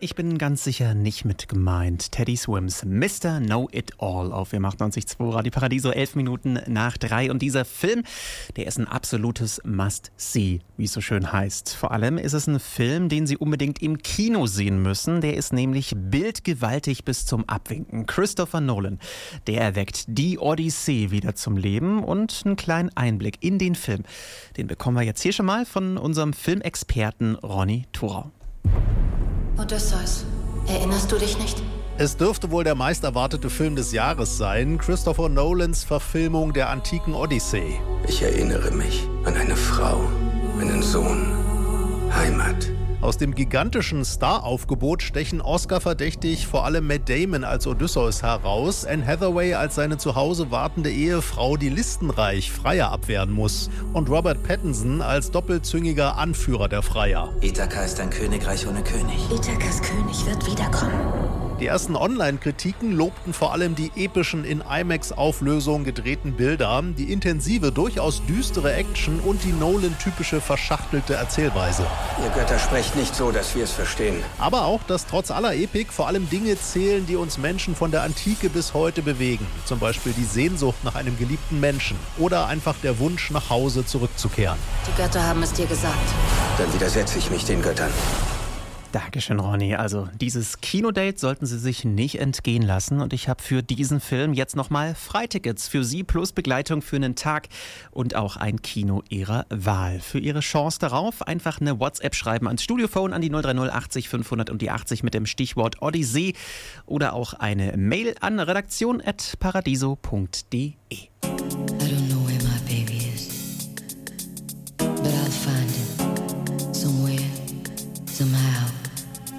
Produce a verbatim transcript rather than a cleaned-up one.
Ich bin ganz sicher nicht mit gemeint. Teddy Swims Mister Know-It-All auf Wir achtundneunzig Komma zwei Radio Paradiso, elf Minuten nach drei. Und dieser Film, der ist ein absolutes Must-See, wie es so schön heißt. Vor allem ist es ein Film, den Sie unbedingt im Kino sehen müssen. Der ist nämlich bildgewaltig bis zum Abwinken. Christopher Nolan, der erweckt die Odyssee wieder zum Leben und einen kleinen Einblick in den Film. Den bekommen wir jetzt hier schon mal von unserem Filmexperten Ronny Thorau. Odysseus, erinnerst du dich nicht? Es dürfte wohl der meist erwartete Film des Jahres sein, Christopher Nolans Verfilmung der antiken Odyssee. Ich erinnere mich an eine Frau, einen Sohn, Heimat. Aus dem gigantischen Star-Aufgebot stechen Oscar-verdächtig vor allem Matt Damon als Odysseus heraus, Anne Hathaway als seine zu Hause wartende Ehefrau, die listenreich Freier abwehren muss, und Robert Pattinson als doppelzüngiger Anführer der Freier. Ithaka ist ein Königreich ohne König. Ithakas König wird wiederkommen. Die ersten Online-Kritiken lobten vor allem die epischen in IMAX-Auflösung gedrehten Bilder, die intensive, durchaus düstere Action und die Nolan-typische verschachtelte Erzählweise. Ihr Götter sprecht nicht so, dass wir es verstehen. Aber auch, dass trotz aller Epik vor allem Dinge zählen, die uns Menschen von der Antike bis heute bewegen. Zum Beispiel die Sehnsucht nach einem geliebten Menschen oder einfach der Wunsch, nach Hause zurückzukehren. Die Götter haben es dir gesagt. Dann widersetze ich mich den Göttern. Dankeschön, Ronny. Also dieses Kinodate sollten Sie sich nicht entgehen lassen. Und ich habe für diesen Film jetzt nochmal Freitickets für Sie plus Begleitung für einen Tag und auch ein Kino Ihrer Wahl. Für Ihre Chance darauf einfach eine WhatsApp schreiben ans Studiophone an die null drei null achtzig fünfhundert und die achtzig mit dem Stichwort Odyssee oder auch eine Mail an redaktion at paradiso punkt de. I don't know where my baby is, but I'll find him somewhere, somehow.